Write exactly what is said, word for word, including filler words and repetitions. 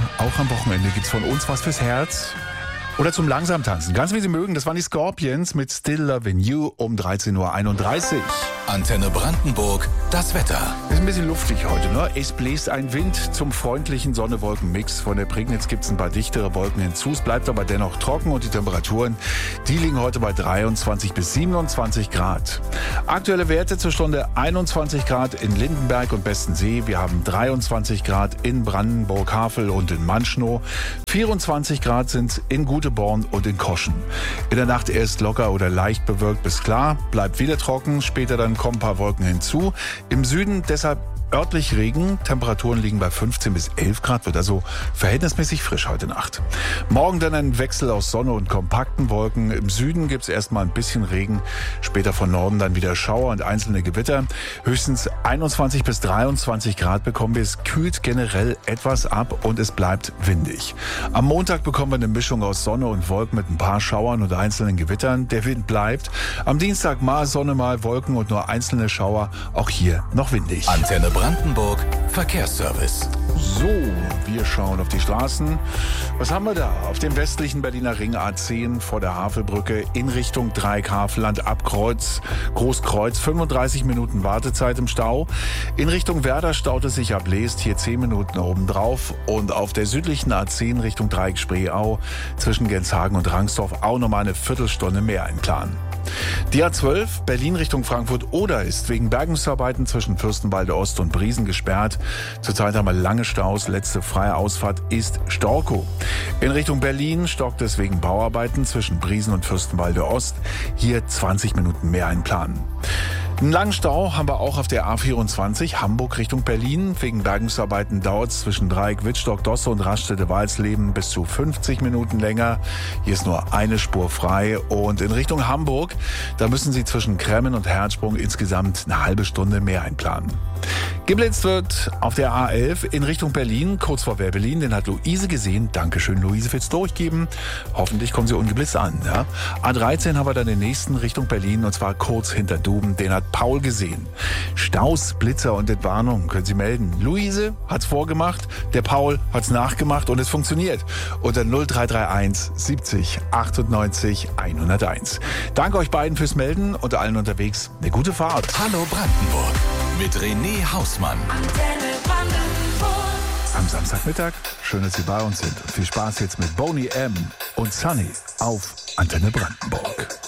auch am Wochenende gibt's von uns was fürs Herz. Oder zum langsam tanzen. Ganz wie Sie mögen, das waren die Scorpions mit Still Lovin' You um dreizehn Uhr einunddreißig. Antenne Brandenburg, das Wetter. Ist ein bisschen luftig heute, ne? Es bläst ein Wind zum freundlichen Sonne-Wolken-Mix. Von der Prignitz gibt's ein paar dichtere Wolken hinzu. Es bleibt aber dennoch trocken und die Temperaturen, die liegen heute bei dreiundzwanzig bis siebenundzwanzig Grad. Aktuelle Werte zur Stunde einundzwanzig Grad in Lindenberg und Bestensee. Wir haben dreiundzwanzig Grad in Brandenburg-Havel und in Manschnow. vierundzwanzig Grad sind in Guteborn und in Koschen. In der Nacht erst locker oder leicht bewölkt bis klar, bleibt wieder trocken, später dann kommen ein paar Wolken hinzu. Im Süden deshalb örtlich Regen, Temperaturen liegen bei fünfzehn bis elf Grad, wird also verhältnismäßig frisch heute Nacht. Morgen dann ein Wechsel aus Sonne und kompakten Wolken. Im Süden gibt's erstmal ein bisschen Regen, später von Norden dann wieder Schauer und einzelne Gewitter. Höchstens einundzwanzig bis dreiundzwanzig Grad bekommen wir. Es kühlt generell etwas ab und es bleibt windig. Am Montag bekommen wir eine Mischung aus Sonne und Wolken mit ein paar Schauern und einzelnen Gewittern. Der Wind bleibt. Am Dienstag mal Sonne, mal Wolken und nur einzelne Schauer. Auch hier noch windig. Antenne Brandenburg, Verkehrsservice. So, wir schauen auf die Straßen. Was haben wir da? Auf dem westlichen Berliner Ring A zehn vor der Havelbrücke in Richtung Dreieck-Havelland ab Kreuz, Großkreuz. fünfunddreißig Minuten Wartezeit im Stau. In Richtung Werder staut es sich ab Leest, hier zehn Minuten obendrauf. Und auf der südlichen A zehn Richtung Dreieck-Spreeau zwischen Genshagen und Rangsdorf auch nochmal eine Viertelstunde mehr einplanen. Die A zwölf Berlin Richtung Frankfurt-Oder ist wegen Bergungsarbeiten zwischen Fürstenwalde Ost und Briesen gesperrt. Zurzeit haben wir lange Staus. Letzte freie Ausfahrt ist Storkow. In Richtung Berlin stockt es wegen Bauarbeiten zwischen Briesen und Fürstenwalde Ost. Hier zwanzig Minuten mehr einplanen. Einen langen Stau haben wir auch auf der A vierundzwanzig Hamburg Richtung Berlin. Wegen Bergungsarbeiten dauert es zwischen Dreieck, Wittstock, Dosse und Raststätte-Walsleben bis zu fünfzig Minuten länger. Hier ist nur eine Spur frei. Und in Richtung Hamburg, da müssen Sie zwischen Kremmen und Herzsprung insgesamt eine halbe Stunde mehr einplanen. Geblitzt wird auf der A elf in Richtung Berlin, kurz vor Werbelin. Den hat Luise gesehen. Dankeschön, Luise, fürs Durchgeben. Hoffentlich kommen Sie ungeblitzt an. Ja? A dreizehn haben wir dann den nächsten Richtung Berlin, und zwar kurz hinter Duben. Den hat Paul gesehen. Staus, Blitzer und Entwarnung können Sie melden. Luise hat's vorgemacht, der Paul hat's nachgemacht und es funktioniert. Unter null drei drei eins siebzig achtundneunzig hunderteins. Danke euch beiden fürs Melden und allen unterwegs eine gute Fahrt. Hallo Brandenburg mit René Hausmann. Antenne Brandenburg. Am Samstagmittag, schön, dass Sie bei uns sind. Und viel Spaß jetzt mit Boney M. und Sunny auf Antenne Brandenburg.